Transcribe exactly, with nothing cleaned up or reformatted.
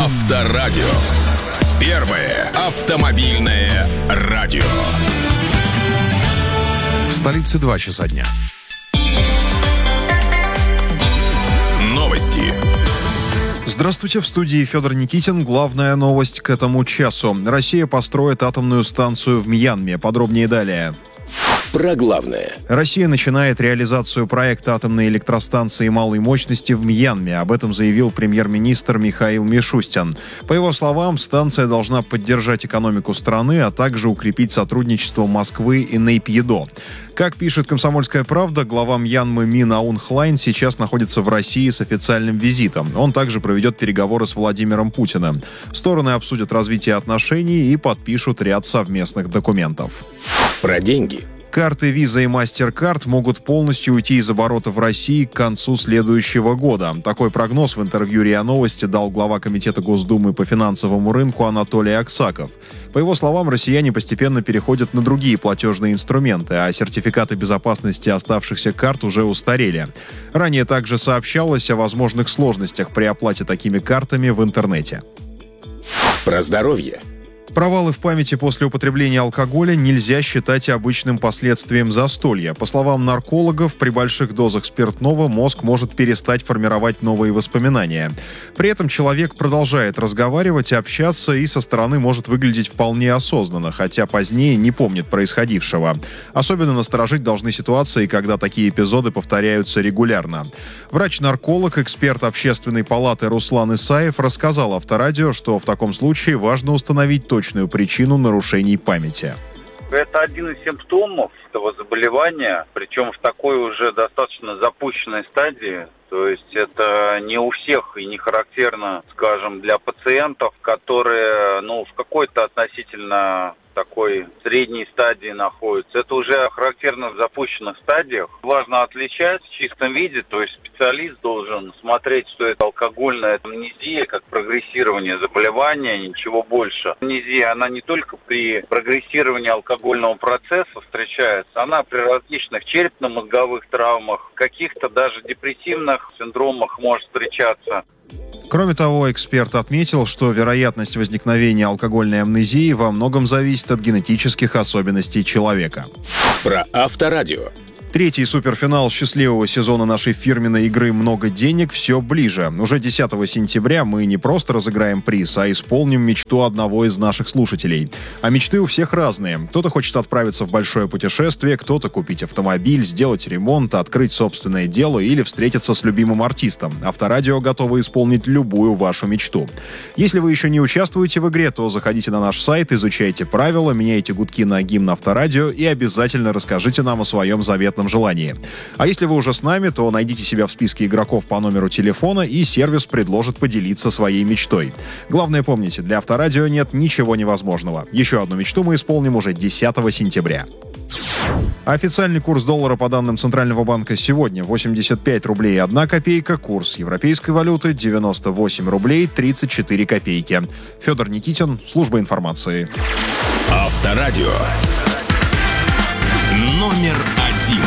Авторадио. Первое автомобильное радио. В столице два часа дня. Новости. Здравствуйте, в студии Федор Никитин. Главная новость к этому часу. Россия построит атомную станцию в Мьянме. Подробнее далее. Про главное. Россия начинает реализацию проекта атомной электростанции малой мощности в Мьянме. Об этом заявил премьер-министр Михаил Мишустин. По его словам, станция должна поддержать экономику страны, а также укрепить сотрудничество Москвы и Нейпйидо. Как пишет «Комсомольская правда», глава Мьянмы Мин Аун Хлайн сейчас находится в России с официальным визитом. Он также проведет переговоры с Владимиром Путиным. Стороны обсудят развитие отношений и подпишут ряд совместных документов. Про деньги. Карты Visa и MasterCard могут полностью уйти из оборота в России к концу следующего года. Такой прогноз в интервью РИА Новости дал глава Комитета Госдумы по финансовому рынку Анатолий Аксаков. По его словам, россияне постепенно переходят на другие платежные инструменты, а сертификаты безопасности оставшихся карт уже устарели. Ранее также сообщалось о возможных сложностях при оплате такими картами в интернете. Про здоровье. Провалы в памяти после употребления алкоголя нельзя считать обычным последствием застолья. По словам наркологов, при больших дозах спиртного мозг может перестать формировать новые воспоминания. При этом человек продолжает разговаривать, общаться и со стороны может выглядеть вполне осознанно, хотя позднее не помнит происходившего. Особенно насторожить должны ситуации, когда такие эпизоды повторяются регулярно. Врач-нарколог, эксперт Общественной палаты Руслан Исаев рассказал Авторадио, что в таком случае важно установить точно причину нарушений памяти. Это один из симптомов этого заболевания, причем в такой уже достаточно запущенной стадии. То есть это не у всех и не характерно, скажем, для пациентов, которые, ну, в какой-то относительно такой средней стадии находятся. Это уже характерно в запущенных стадиях. Важно отличать в чистом виде, то есть специалист должен смотреть, что это алкогольная амнезия, как прогрессирование заболевания, ничего больше. Амнезия, она не только при прогрессировании алкогольного процесса встречается, она при различных черепно-мозговых травмах, каких-то даже депрессивных синдромах может встречаться. Кроме того, эксперт отметил, что вероятность возникновения алкогольной амнезии во многом зависит от генетических особенностей человека. Про Авторадио. Третий суперфинал счастливого сезона нашей фирменной игры «Много денег» все ближе. Уже десятого сентября мы не просто разыграем приз, а исполним мечту одного из наших слушателей. А мечты у всех разные. Кто-то хочет отправиться в большое путешествие, кто-то купить автомобиль, сделать ремонт, открыть собственное дело или встретиться с любимым артистом. Авторадио готово исполнить любую вашу мечту. Если вы еще не участвуете в игре, то заходите на наш сайт, изучайте правила, меняйте гудки на гимн Авторадио и обязательно расскажите нам о своем заветном желании. А если вы уже с нами, то найдите себя в списке игроков по номеру телефона, и сервис предложит поделиться своей мечтой. Главное, помните, для Авторадио нет ничего невозможного. Еще одну мечту мы исполним уже десятого сентября. Официальный курс доллара по данным Центрального банка сегодня восемьдесят пять рублей одна копейка, курс европейской валюты девяносто восемь рублей тридцать четыре копейки. Федор Никитин, служба информации. Авторадио. Номер один.